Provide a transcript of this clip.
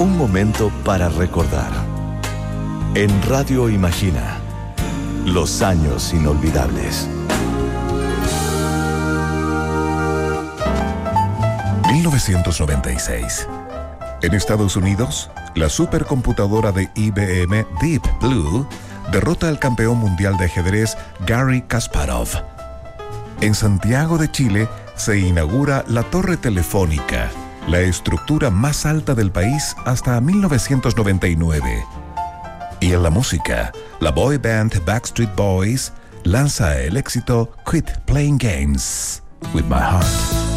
Un momento para recordar. En Radio Imagina, los años inolvidables. 1996. En Estados Unidos, la supercomputadora de IBM Deep Blue derrota al campeón mundial de ajedrez Garry Kasparov. En Santiago de Chile se inaugura la Torre Telefónica, la estructura más alta del país hasta 1999. Y en la música, la boy band Backstreet Boys lanza el éxito Quit Playing Games with My Heart.